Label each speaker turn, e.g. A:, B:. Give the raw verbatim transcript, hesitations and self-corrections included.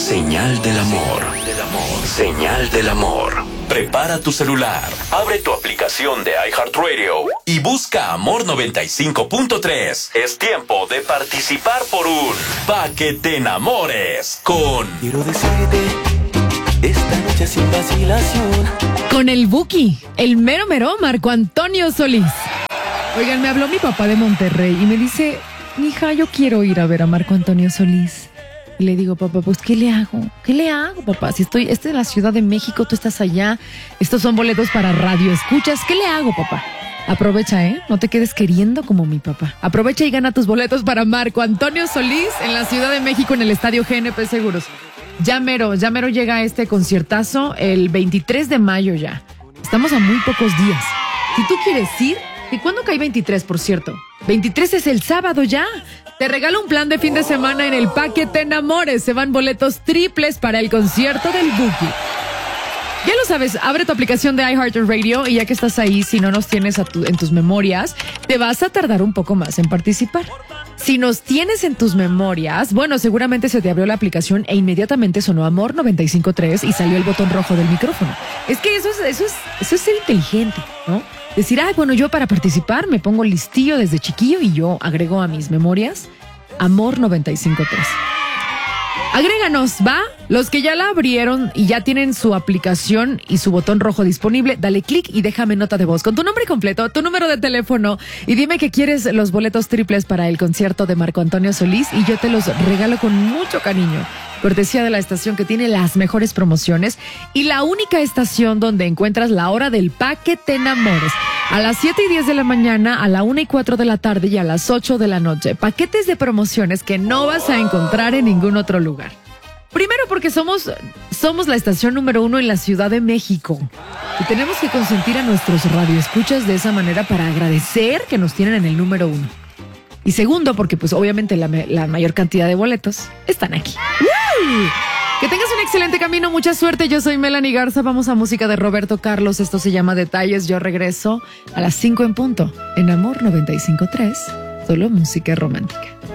A: Señal del amor. Señal del amor. Prepara tu celular, abre tu aplicación de iHeartRadio y busca Amor noventa y cinco punto tres. Es tiempo de participar por un Pa' que te enamores con...
B: Quiero decirte esta noche sin vacilación.
C: Con el Buki, el mero mero Marco Antonio Solís. Oigan, me habló mi papá de Monterrey y me dice, mija, yo quiero ir a ver a Marco Antonio Solís. Y le digo, papá, pues, ¿qué le hago? ¿Qué le hago, papá? Si estoy, esta es la Ciudad de México, tú estás allá, estos son boletos para radio, ¿escuchas? ¿Qué le hago, papá? Aprovecha, ¿eh? No te quedes queriendo como mi papá. Aprovecha y gana tus boletos para Marco Antonio Solís en la Ciudad de México en el Estadio G N P Seguros. Ya mero, ya mero llega este conciertazo el veintitrés de mayo ya. Estamos a muy pocos días. Si tú quieres ir, ¿y cuándo cae veintitrés, por cierto? veintitrés es el sábado ya. Te regalo un plan de fin de semana en el Pa' que te enamores. Se van boletos triples para el concierto del Buki. Ya lo sabes, abre tu aplicación de iHeartRadio y ya que estás ahí, si no nos tienes a tu, en tus memorias, te vas a tardar un poco más en participar. Si nos tienes en tus memorias, bueno, seguramente se te abrió la aplicación e inmediatamente sonó Amor noventa y cinco punto tres y salió el botón rojo del micrófono. Es que eso es, eso es, eso es ser inteligente, ¿no? Decir, ay, bueno, yo para participar me pongo listillo desde chiquillo y yo agrego a mis memorias Amor noventa y cinco punto tres. Agréganos, ¿va? Los que ya la abrieron y ya tienen su aplicación y su botón rojo disponible, dale clic y déjame nota de voz con tu nombre completo, tu número de teléfono y dime que quieres los boletos triples para el concierto de Marco Antonio Solís y yo te los regalo con mucho cariño. Cortesía de la estación que tiene las mejores promociones y la única estación donde encuentras la hora del Pa' que te enamores. A las siete y diez de la mañana, a la una y cuatro de la tarde y a las ocho de la noche. Paquetes de promociones que no vas a encontrar en ningún otro lugar. Primero porque somos, somos la estación número uno en la Ciudad de México. Y tenemos que consentir a nuestros radioescuchas de esa manera para agradecer que nos tienen en el número uno. Y segundo, porque pues obviamente la, la mayor cantidad de boletos están aquí. ¡Woo! Que tengas un excelente camino, mucha suerte. Yo soy Melanie Garza, vamos a música de Roberto Carlos. Esto se llama Detalles. Yo regreso a las cinco en punto en Amor noventa y cinco punto tres. Solo música romántica.